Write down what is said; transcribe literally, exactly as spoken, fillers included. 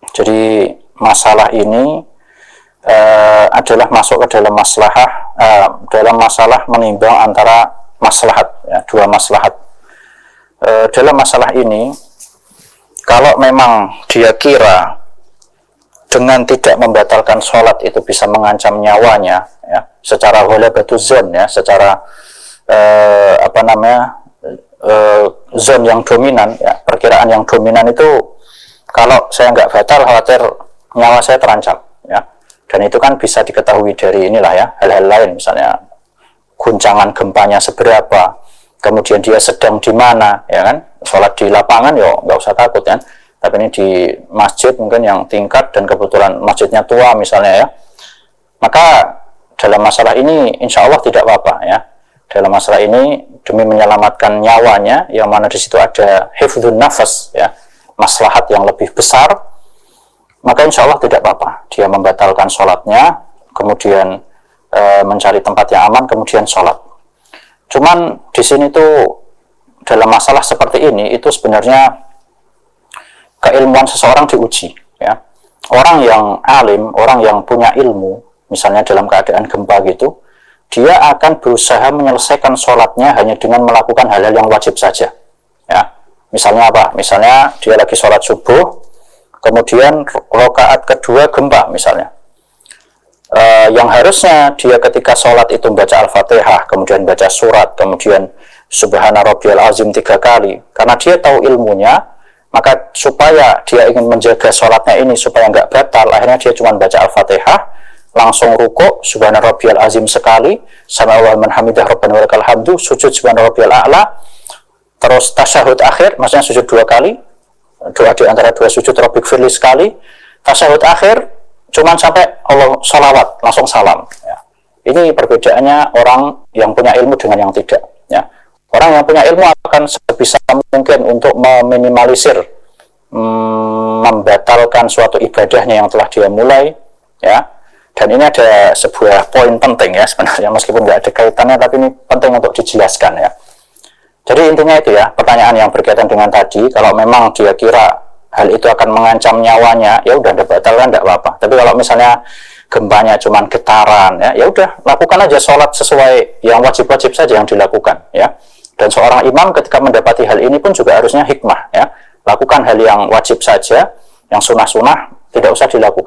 Jadi masalah ini uh, adalah masuk ke dalam maslahah uh, dalam masalah menimbang antara maslahat, ya, dua maslahat. Uh, dalam masalah ini, kalau memang dia kira dengan tidak membatalkan sholat itu bisa mengancam nyawanya, ya, secara ghalabatuz zon, ya, secara uh, apa namanya uh, zon yang dominan, ya, perkiraan yang dominan itu, kalau saya nggak batal khawatir nyawa saya terancam, ya. Dan itu kan bisa diketahui dari inilah, ya, hal-hal lain, misalnya guncangan gempanya seberapa, kemudian dia sedang di mana, ya kan. Sholat di lapangan yo nggak usah takut, kan, tapi ini di masjid mungkin yang tingkat dan kebetulan masjidnya tua misalnya, ya, maka dalam masalah ini insya Allah tidak apa-apa, ya. Dalam masalah ini demi menyelamatkan nyawanya, yang mana di situ ada hifdzun nafas, ya, maslahat yang lebih besar, maka insya Allah tidak apa-apa dia membatalkan sholatnya, kemudian e, mencari tempat yang aman, kemudian sholat. Cuman di sini tuh dalam masalah seperti ini itu sebenarnya keilmuan seseorang diuji, ya. Orang yang alim, orang yang punya ilmu, misalnya dalam keadaan gempa gitu, dia akan berusaha menyelesaikan sholatnya hanya dengan melakukan hal-hal yang wajib saja, ya. Misalnya apa? Misalnya dia lagi sholat subuh, kemudian rakaat kedua gempa misalnya. Uh, yang harusnya dia ketika sholat itu membaca Al-Fatihah, kemudian baca surat, kemudian Subhana Rabbiyal Azim tiga kali. Karena dia tahu ilmunya, maka supaya dia ingin menjaga sholatnya ini supaya nggak batal, akhirnya dia cuma baca Al-Fatihah, langsung ruku' Subhana Rabbiyal Azim sekali, Sami Allahu liman hamidah Rabbana walakal hamdu, sujud Subhana Rabbiyal A'la, terus tasyahud akhir, maksudnya sujud dua kali, doa di antara dua sujud Rabbik firli sekali, tasyahud akhir cuman sampai Allah sholawat, langsung salam, ya. Ini perbedaannya orang yang punya ilmu dengan yang tidak, ya. Orang yang punya ilmu akan sebisa mungkin untuk meminimalisir, hmm, membatalkan suatu ibadahnya yang telah dia mulai, ya. Dan ini ada sebuah poin penting, ya, sebenarnya meskipun nggak ada kaitannya, tapi ini penting untuk dijelaskan, ya. Jadi intinya itu, ya, pertanyaan yang berkaitan dengan tadi, kalau memang dia kira hal itu akan mengancam nyawanya, ya udah, batalkan, tidak apa-apa. Tapi kalau misalnya gempanya cuma getaran, ya, ya udah, lakukan aja sholat sesuai yang wajib-wajib saja yang dilakukan, ya. Dan seorang imam ketika mendapati hal ini pun juga harusnya hikmah, ya. Lakukan hal yang wajib saja, yang sunah-sunah tidak usah dilakukan.